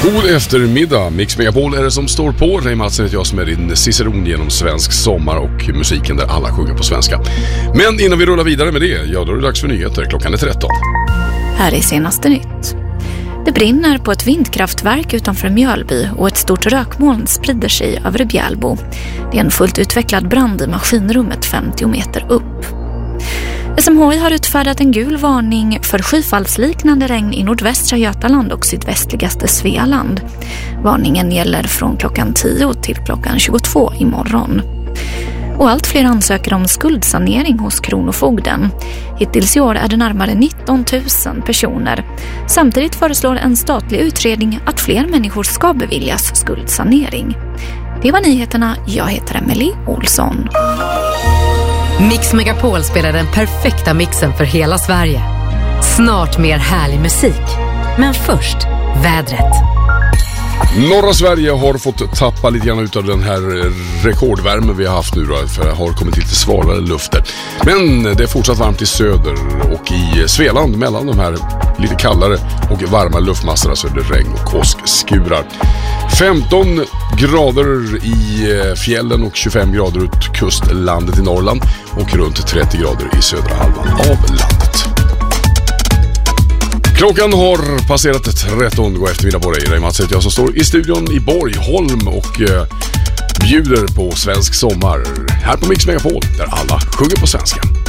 God eftermiddag, Mix Megapol är det som står på. Ray Matsen heter jag som är din ciceron genom svensk sommar och musiken där alla sjunger på svenska. Men innan vi rullar vidare med det, ja då är det dags för nyheter. Klockan är 13. Här är senaste nytt. Det brinner på ett vindkraftverk utanför Mjölby och ett stort rökmoln sprider sig över Bjälbo. Det är en fullt utvecklad brand i maskinrummet 50 meter upp. SMHI har utfärdat en gul varning för skyfallsliknande regn i nordvästra Götaland och sydvästligaste Svealand. Varningen gäller från klockan 10 till klockan 22 imorgon. Och allt fler ansöker om skuldsanering hos Kronofogden. Hittills i år är det närmare 19 000 personer. Samtidigt föreslår en statlig utredning att fler människor ska beviljas skuldsanering. Det var nyheterna. Jag heter Emily Olsson. Mix Megapol spelar den perfekta mixen för hela Sverige. Snart mer härlig musik. Men först, vädret. Norra Sverige har fått tappa lite grann ut av den här rekordvärmen vi har haft nu då, för det har kommit lite svalare lufter. Men det är fortsatt varmt i söder och i Svealand mellan de här lite kallare och varma luftmassorna så är det regn och åskskurar. 15 grader i fjällen och 25 grader ut kustlandet i Norrland och runt 30 grader i södra halvan av landet. Klockan har passerat 13. God eftermiddag på dig. Ray Matsen heter jag som står i studion i Borgholm och bjuder på svensk sommar här på Mix Megapol där alla sjunger på svenska.